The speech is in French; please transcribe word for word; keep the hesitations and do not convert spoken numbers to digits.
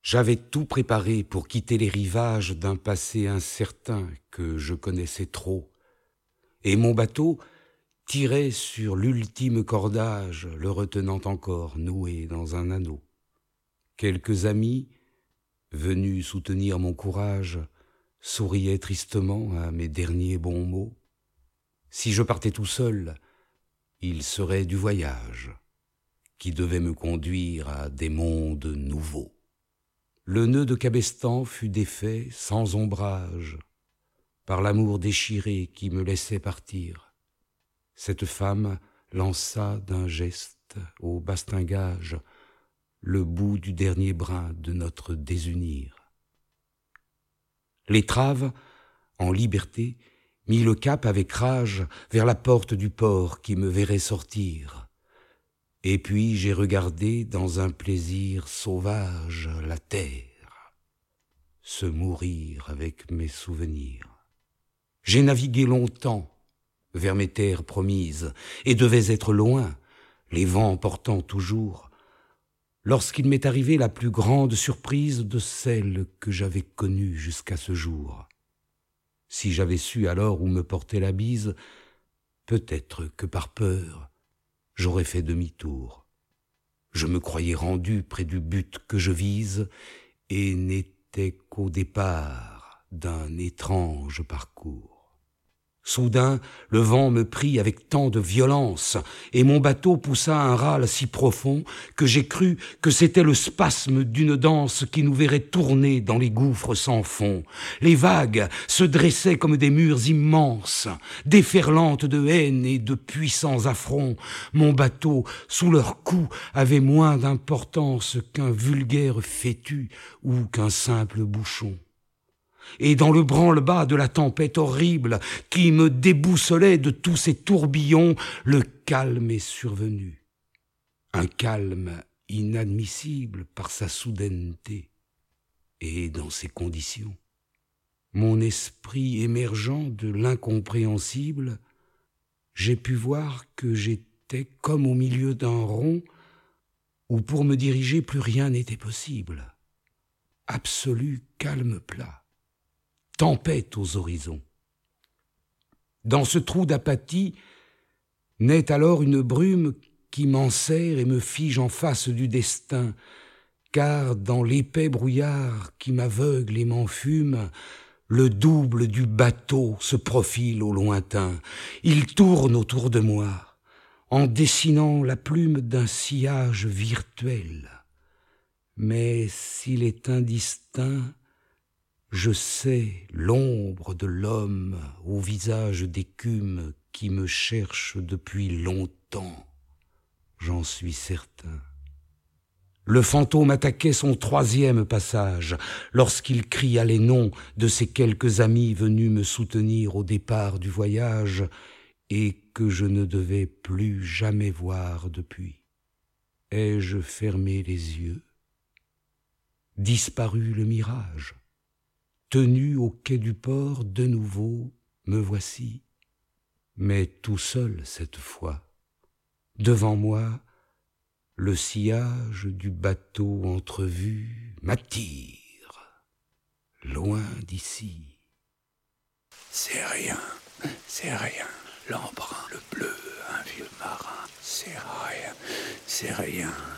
J'avais tout préparé pour quitter les rivages d'un passé incertain que je connaissais trop, et mon bateau tirait sur l'ultime cordage, le retenant encore noué dans un anneau. Quelques amis, venus soutenir mon courage, souriaient tristement à mes derniers bons mots. Si je partais tout seul, il serait du voyage qui devait me conduire à des mondes nouveaux. Le nœud de cabestan fut défait sans ombrage par l'amour déchiré qui me laissait partir. Cette femme lança d'un geste au bastingage le bout du dernier brin de notre désunir. L'étrave, en liberté, mit le cap avec rage vers la porte du port qui me verrait sortir. Et puis j'ai regardé dans un plaisir sauvage la terre se mourir avec mes souvenirs. J'ai navigué longtemps vers mes terres promises et devais être loin, les vents portant toujours, lorsqu'il m'est arrivé la plus grande surprise de celle que j'avais connue jusqu'à ce jour. Si j'avais su alors où me portait la bise, peut-être que par peur, j'aurais fait demi-tour. Je me croyais rendu près du but que je vise et n'étais qu'au départ d'un étrange parcours. Soudain, le vent me prit avec tant de violence et mon bateau poussa un râle si profond que j'ai cru que c'était le spasme d'une danse qui nous verrait tourner dans les gouffres sans fond. Les vagues se dressaient comme des murs immenses, déferlantes de haine et de puissants affronts. Mon bateau, sous leurs coups, avait moins d'importance qu'un vulgaire fétu ou qu'un simple bouchon. Et dans le branle-bas de la tempête horrible qui me déboussolait de tous ces tourbillons, le calme est survenu. Un calme inadmissible par sa soudaineté. Et dans ces conditions, mon esprit émergeant de l'incompréhensible, j'ai pu voir que j'étais comme au milieu d'un rond où pour me diriger plus rien n'était possible. Absolu calme plat. Tempête aux horizons. Dans ce trou d'apathie naît alors une brume qui m'enserre et me fige en face du destin, car dans l'épais brouillard qui m'aveugle et m'enfume, le double du bateau se profile au lointain. Il tourne autour de moi, en dessinant la plume d'un sillage virtuel. Mais s'il est indistinct, je sais l'ombre de l'homme au visage d'écume qui me cherche depuis longtemps, j'en suis certain. Le fantôme attaquait son troisième passage lorsqu'il cria les noms de ces quelques amis venus me soutenir au départ du voyage et que je ne devais plus jamais voir depuis. Ai-je fermé les yeux? Disparu le mirage? Tenu au quai du port, de nouveau, me voici, mais tout seul cette fois. Devant moi, le sillage du bateau entrevu m'attire, loin d'ici. C'est rien, c'est rien, l'embrun, le bleu, un vieux marin, c'est rien, c'est rien.